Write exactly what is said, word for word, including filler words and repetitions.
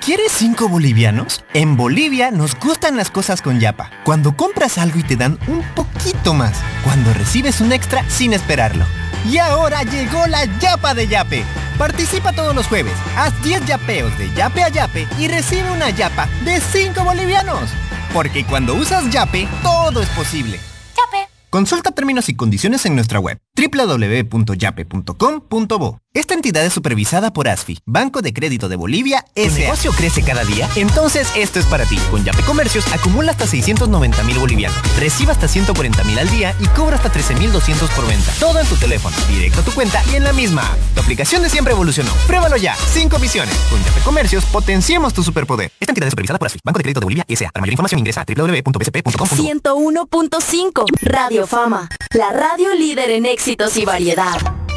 ¿Quieres cinco bolivianos? En Bolivia nos gustan las cosas con Yapa. Cuando compras algo y te dan un poquito más. Cuando recibes un extra sin esperarlo. Y ahora llegó la Yapa de Yape. Participa todos los jueves. Haz diez yapeos de Yape a Yape y recibe una Yapa de cinco bolivianos. Porque cuando usas Yape, todo es posible. Yape. Consulta términos y condiciones en nuestra web doble u doble u doble u punto yape punto com punto bo. Esta entidad es supervisada por ASFI, Banco de Crédito de Bolivia, S A ¿Tu negocio crece cada día? Entonces esto es para ti. Con Yape Comercios acumula hasta seiscientos noventa mil bolivianos, recibe hasta ciento cuarenta mil al día y cobra hasta trece mil doscientos por venta. Todo en tu teléfono, directo a tu cuenta y en la misma app. Tu aplicación de siempre evolucionó. Pruébalo ya, sin comisiones. Con Yape Comercios potenciemos tu superpoder. Esta entidad es supervisada por ASFI, Banco de Crédito de Bolivia, S A Para mayor información ingresa a doble u doble u doble u punto b c p punto com punto bo. ciento uno punto cinco Radio Fama, la radio líder en éxitos y variedad.